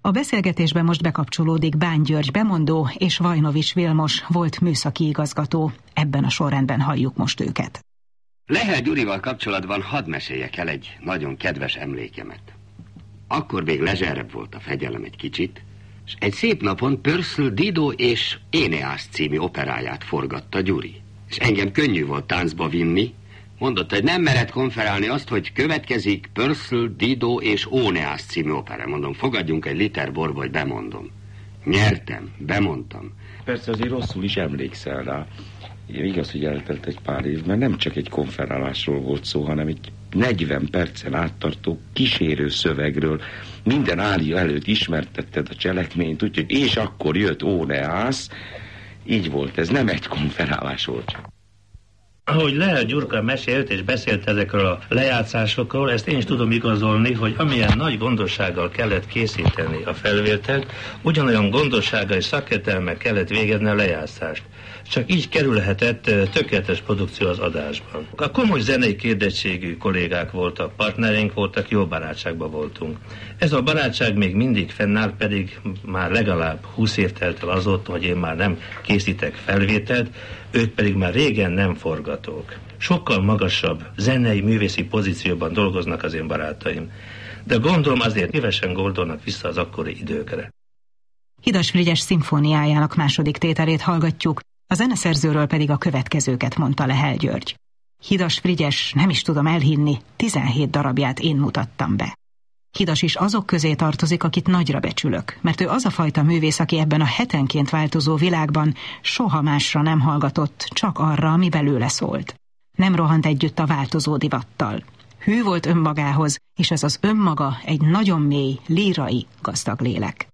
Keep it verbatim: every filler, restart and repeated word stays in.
A beszélgetésben most bekapcsolódik Bán György bemondó és Vajnovics Vilmos volt műszaki igazgató. Ebben a sorrendben halljuk most őket. Lehel Gyurival kapcsolatban hadd meséljek el egy nagyon kedves emlékemet. Akkor még lezserebb volt a fegyelem egy kicsit, és egy szép napon Pörsl, Dido és Éneász című operáját forgatta Gyuri. És engem könnyű volt táncba vinni, mondott, hogy nem mered konferálni azt, hogy következik Pörsl, Dido és Óneász című opera. Mondom, fogadjunk egy liter borba, hogy bemondom. Nyertem, bemondtam. Persze azért rosszul is emlékszel rá. Igaz, hogy eltelt egy pár év, mert nem csak egy konferálásról volt szó, hanem egy negyven percen áttartó kísérő szövegről. Minden ária előtt ismertetted a cselekményt, úgyhogy és akkor jött Óneász. Így volt, ez nem egy konferálás volt. Ahogy Lehel Gyurka mesélt és beszélt ezekről a lejátszásokról, ezt én is tudom igazolni, hogy amilyen nagy gondossággal kellett készíteni a felvételt, ugyanolyan gondossággal és szakértelemmel kellett végezni a lejátszást. Csak így kerülhetett tökéletes produkció az adásban. A komoly zenei képzettségű kollégák voltak, partnereink voltak, jó barátságban voltunk. Ez a barátság még mindig fennáll, pedig már legalább húsz év telt el azóta, hogy én már nem készítek felvételt, ők pedig már régen nem forgatók. Sokkal magasabb zenei, művészi pozícióban dolgoznak az én barátaim. De gondolom azért szívesen gondolnak vissza az akkori időkre. Hidas Frigyes szimfóniájának második tételét hallgatjuk, a zeneszerzőről pedig a következőket mondta Lehel György. Hidas Frigyes, nem is tudom elhinni, tizenhét darabját én mutattam be. Hidas is azok közé tartozik, akit nagyra becsülök, mert ő az a fajta művész, aki ebben a hetenként változó világban soha másra nem hallgatott, csak arra, ami belőle szólt. Nem rohant együtt a változó divattal. Hű volt önmagához, és ez az önmaga egy nagyon mély, lírai, gazdag lélek.